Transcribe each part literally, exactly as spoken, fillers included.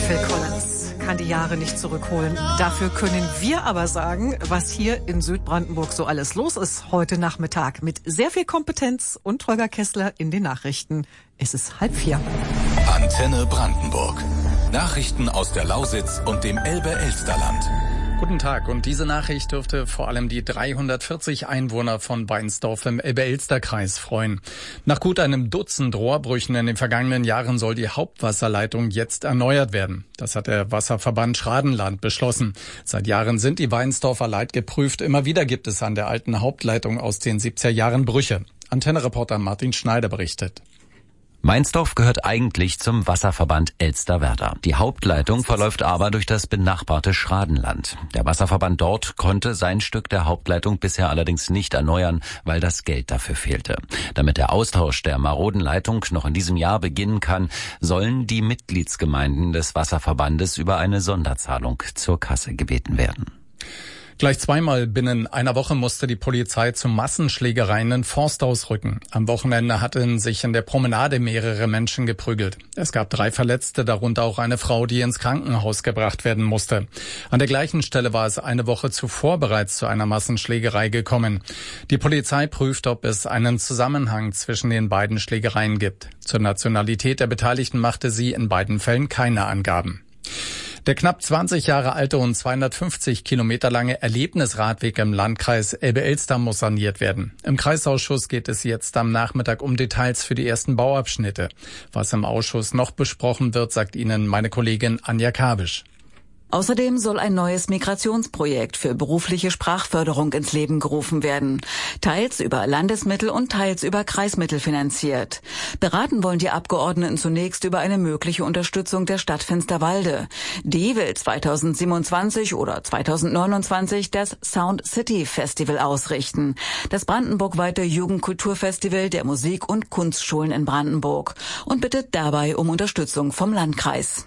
Phil Collins kann die Jahre nicht zurückholen. Dafür können wir aber sagen, was hier in Südbrandenburg so alles los ist heute Nachmittag. Mit sehr viel Kompetenz und Holger Kessler in den Nachrichten. Es ist halb vier. Antenne Brandenburg. Nachrichten aus der Lausitz und dem Elbe-Elsterland. Guten Tag, und diese Nachricht dürfte vor allem die dreihundertvierzig Einwohner von Weinsdorf im Elbe-Elster-Kreis freuen. Nach gut einem Dutzend Rohrbrüchen in den vergangenen Jahren soll die Hauptwasserleitung jetzt erneuert werden. Das hat der Wasserverband Schradenland beschlossen. Seit Jahren sind die Weinsdorfer leitgeprüft. Immer wieder gibt es an der alten Hauptleitung aus den siebziger Jahren Brüche. Antenne-Reporter Martin Schneider berichtet. Weinsdorf gehört eigentlich zum Wasserverband Elsterwerda. Die Hauptleitung verläuft aber durch das benachbarte Schradenland. Der Wasserverband dort konnte sein Stück der Hauptleitung bisher allerdings nicht erneuern, weil das Geld dafür fehlte. Damit der Austausch der maroden Leitung noch in diesem Jahr beginnen kann, sollen die Mitgliedsgemeinden des Wasserverbandes über eine Sonderzahlung zur Kasse gebeten werden. Gleich zweimal binnen einer Woche musste die Polizei zu Massenschlägereien in Forsthaus rücken. Am Wochenende hatten sich in der Promenade mehrere Menschen geprügelt. Es gab drei Verletzte, darunter auch eine Frau, die ins Krankenhaus gebracht werden musste. An der gleichen Stelle war es eine Woche zuvor bereits zu einer Massenschlägerei gekommen. Die Polizei prüft, ob es einen Zusammenhang zwischen den beiden Schlägereien gibt. Zur Nationalität der Beteiligten machte sie in beiden Fällen keine Angaben. Der knapp zwanzig Jahre alte und zweihundertfünfzig Kilometer lange Erlebnisradweg im Landkreis Elbe-Elster muss saniert werden. Im Kreisausschuss geht es jetzt am Nachmittag um Details für die ersten Bauabschnitte. Was im Ausschuss noch besprochen wird, sagt Ihnen meine Kollegin Anja Kabisch. Außerdem soll ein neues Migrationsprojekt für berufliche Sprachförderung ins Leben gerufen werden. Teils über Landesmittel und teils über Kreismittel finanziert. Beraten wollen die Abgeordneten zunächst über eine mögliche Unterstützung der Stadt Finsterwalde. Die will zweitausendsiebenundzwanzig oder zweitausendneunundzwanzig das Sound City Festival ausrichten. Das brandenburgweite Jugendkulturfestival der Musik- und Kunstschulen in Brandenburg. Und bittet dabei um Unterstützung vom Landkreis.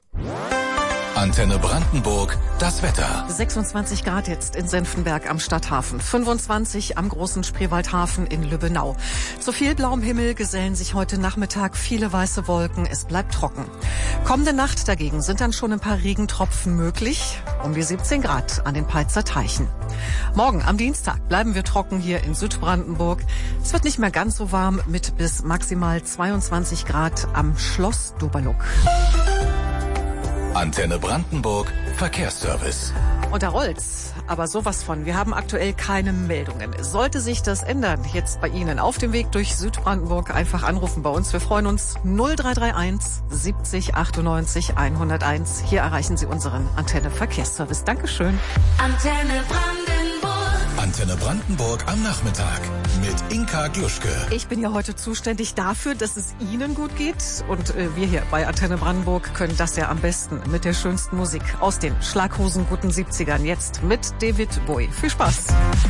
Antenne Brandenburg, das Wetter. sechsundzwanzig Grad jetzt in Senftenberg am Stadthafen, fünfundzwanzig am großen Spreewaldhafen in Lübbenau. Zu viel blauem Himmel gesellen sich heute Nachmittag viele weiße Wolken. Es bleibt trocken. Kommende Nacht dagegen sind dann schon ein paar Regentropfen möglich. Um die siebzehn Grad an den Peitzer Teichen. Morgen am Dienstag bleiben wir trocken hier in Südbrandenburg. Es wird nicht mehr ganz so warm mit bis maximal zweiundzwanzig Grad am Schloss Doberluck. Antenne Brandenburg, Verkehrsservice. Und da rollt's, aber sowas von. Wir haben aktuell keine Meldungen. Sollte sich das ändern, jetzt bei Ihnen auf dem Weg durch Südbrandenburg, einfach anrufen bei uns. Wir freuen uns. null drei drei eins siebzig achtundneunzig hunderteins. Hier erreichen Sie unseren Antenne Verkehrsservice. Dankeschön. Antenne Brandenburg. Antenne Brandenburg am Nachmittag mit Inka Gluschke. Ich bin ja heute zuständig dafür, dass es Ihnen gut geht. Und äh, wir hier bei Antenne Brandenburg können das ja am besten mit der schönsten Musik aus den schlaghosenguten siebzigern. Jetzt mit David Bowie. Viel Spaß.